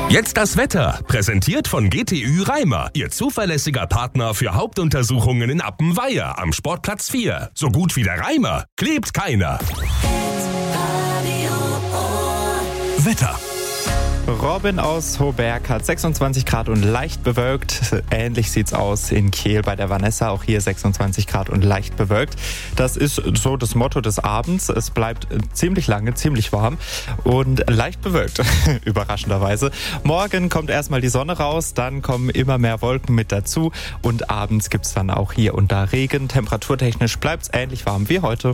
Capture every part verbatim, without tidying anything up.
Jetzt das Wetter, präsentiert von G T Ü Reimer, Ihr zuverlässiger Partner für Hauptuntersuchungen in Appenweier am Sportplatz vier. So gut wie der Reimer, klebt keiner. Wetter. Robin aus Hoberg hat sechsundzwanzig Grad und leicht bewölkt. Ähnlich sieht's aus in Kehl bei der Vanessa. Auch hier sechsundzwanzig Grad und leicht bewölkt. Das ist so das Motto des Abends. Es bleibt ziemlich lange, ziemlich warm und leicht bewölkt. Überraschenderweise. Morgen kommt erstmal die Sonne raus, dann kommen immer mehr Wolken mit dazu und abends gibt's dann auch hier und da Regen. Temperaturtechnisch bleibt's ähnlich warm wie heute.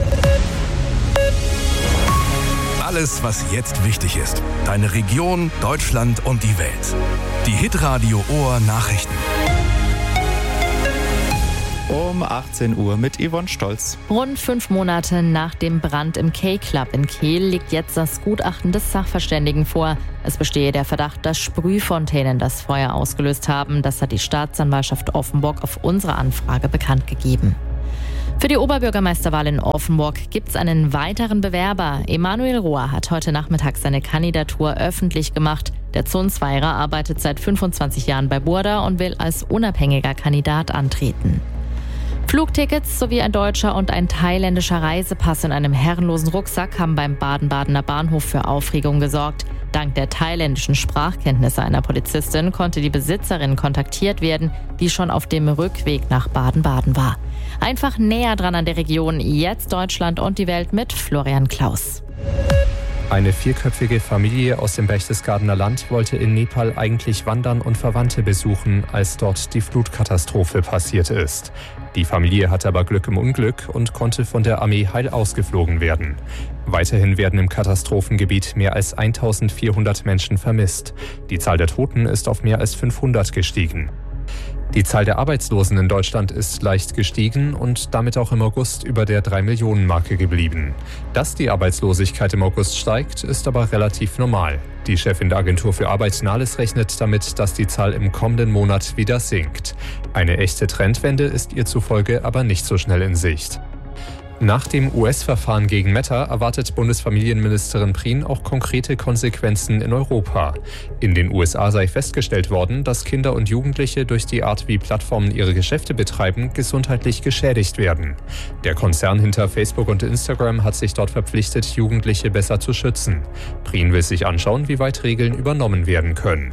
Alles, was jetzt wichtig ist. Deine Region, Deutschland und die Welt. Die Hitradio Ohr Nachrichten. Um achtzehn Uhr mit Yvonne Stolz. Rund fünf Monate nach dem Brand im K-Club in Kehl liegt jetzt das Gutachten des Sachverständigen vor. Es bestehe der Verdacht, dass Sprühfontänen das Feuer ausgelöst haben. Das hat die Staatsanwaltschaft Offenburg auf unsere Anfrage bekannt gegeben. Für die Oberbürgermeisterwahl in Offenburg gibt es einen weiteren Bewerber. Emanuel Rohr hat heute Nachmittag seine Kandidatur öffentlich gemacht. Der Zunzweiler arbeitet seit fünfundzwanzig Jahren bei Burda und will als unabhängiger Kandidat antreten. Flugtickets sowie ein deutscher und ein thailändischer Reisepass in einem herrenlosen Rucksack haben beim Baden-Badener Bahnhof für Aufregung gesorgt. Dank der thailändischen Sprachkenntnisse einer Polizistin konnte die Besitzerin kontaktiert werden, die schon auf dem Rückweg nach Baden-Baden war. Einfach näher dran an der Region, jetzt Deutschland und die Welt mit Florian Klaus. Eine vierköpfige Familie aus dem Berchtesgadener Land wollte in Nepal eigentlich wandern und Verwandte besuchen, als dort die Flutkatastrophe passiert ist. Die Familie hatte aber Glück im Unglück und konnte von der Armee heil ausgeflogen werden. Weiterhin werden im Katastrophengebiet mehr als eintausendvierhundert Menschen vermisst. Die Zahl der Toten ist auf mehr als fünfhundert gestiegen. Die Zahl der Arbeitslosen in Deutschland ist leicht gestiegen und damit auch im August über der drei Millionen Marke geblieben. Dass die Arbeitslosigkeit im August steigt, ist aber relativ normal. Die Chefin der Agentur für Arbeit Nahles rechnet damit, dass die Zahl im kommenden Monat wieder sinkt. Eine echte Trendwende ist ihr zufolge aber nicht so schnell in Sicht. Nach dem U S-Verfahren gegen Meta erwartet Bundesfamilienministerin Prien auch konkrete Konsequenzen in Europa. In den U S A sei festgestellt worden, dass Kinder und Jugendliche durch die Art, wie Plattformen ihre Geschäfte betreiben, gesundheitlich geschädigt werden. Der Konzern hinter Facebook und Instagram hat sich dort verpflichtet, Jugendliche besser zu schützen. Prien will sich anschauen, wie weit Regeln übernommen werden können.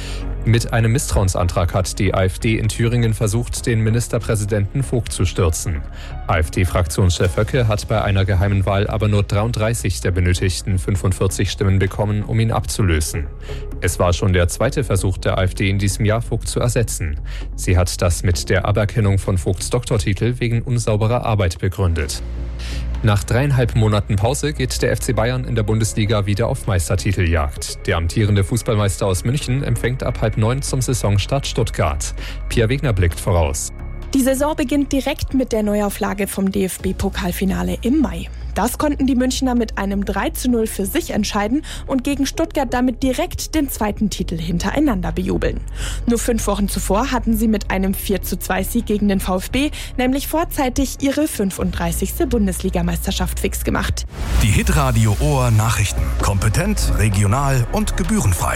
Mit einem Misstrauensantrag hat die AfD in Thüringen versucht, den Ministerpräsidenten Vogt zu stürzen. AfD-Fraktionschef Höcke hat bei einer geheimen Wahl aber nur dreiunddreißig der benötigten fünfundvierzig Stimmen bekommen, um ihn abzulösen. Es war schon der zweite Versuch der AfD in diesem Jahr, Vogt zu ersetzen. Sie hat das mit der Aberkennung von Vogts Doktortitel wegen unsauberer Arbeit begründet. Nach dreieinhalb Monaten Pause geht der F C Bayern in der Bundesliga wieder auf Meistertiteljagd. Der amtierende Fußballmeister aus München empfängt ab halb neun zum Saisonstart Stuttgart. Pia Wegner blickt voraus. Die Saison beginnt direkt mit der Neuauflage vom D F B-Pokalfinale im Mai. Das konnten die Münchner mit einem drei zu null für sich entscheiden und gegen Stuttgart damit direkt den zweiten Titel hintereinander bejubeln. Nur fünf Wochen zuvor hatten sie mit einem vier zu zwei Sieg gegen den VfB nämlich vorzeitig ihre fünfunddreißigste Bundesligameisterschaft fix gemacht. Die Hitradio Ohr Nachrichten. Kompetent, regional und gebührenfrei.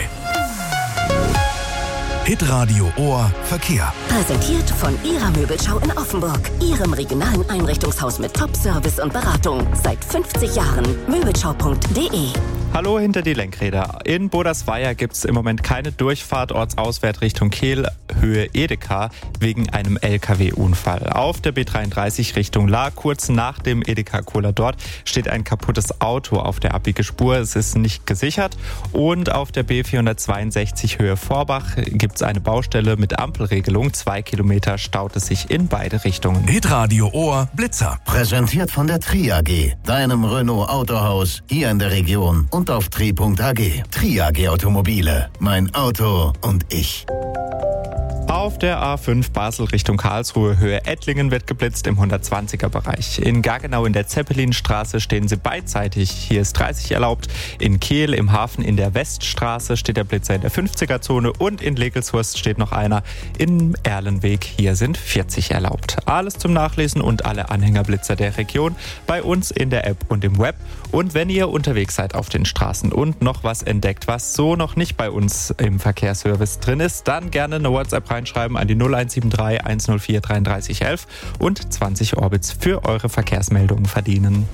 Hitradio Ohr Verkehr. Präsentiert von Ihrer Möbelschau in Offenburg. Ihrem regionalen Einrichtungshaus mit Top-Service und Beratung. Seit fünfzig Jahren. Möbelschau punkt de. Hallo hinter die Lenkräder. In Bodersweier gibt es im Moment keine Durchfahrt ortsauswärts Richtung Kehl, Höhe Edeka, wegen einem L K W-Unfall. Auf der B dreiunddreißig Richtung Lahr, kurz nach dem Edeka-Cola dort, steht ein kaputtes Auto auf der Abbiegespur. Es ist nicht gesichert. Und auf der B vierhundertzweiundsechzig Höhe Vorbach gibt es eine Baustelle mit Ampelregelung. Zwei Kilometer staut es sich in beide Richtungen. Hitradio Ohr Blitzer. Präsentiert von der Tri A G, deinem Renault Autohaus hier in der Region und auf tri punkt a g. Tri A G Automobile. Mein Auto und ich. Auf Auf der A fünf Basel Richtung Karlsruhe, Höhe Ettlingen wird geblitzt im hundertzwanziger Bereich. In Gaggenau in der Zeppelinstraße stehen sie beidseitig. Hier ist dreißig erlaubt. In Kehl im Hafen in der Weststraße steht der Blitzer in der fünfziger Zone und in Legelshurst steht noch einer im Erlenweg. Hier sind vierzig erlaubt. Alles zum Nachlesen und alle Anhängerblitzer der Region bei uns in der App und im Web. Und wenn ihr unterwegs seid auf den Straßen und noch was entdeckt, was so noch nicht bei uns im Verkehrsservice drin ist, dann gerne eine WhatsApp reinschreiben an die null eins sieben drei eins null vier dreiunddreißig elf und zwanzig Orbits für eure Verkehrsmeldungen verdienen.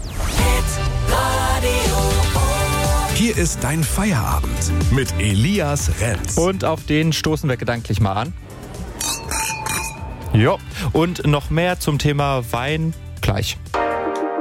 Hier ist dein Feierabend mit Elias Renz. Und auf den stoßen wir gedanklich mal an. Jo. Und noch mehr zum Thema Wein gleich.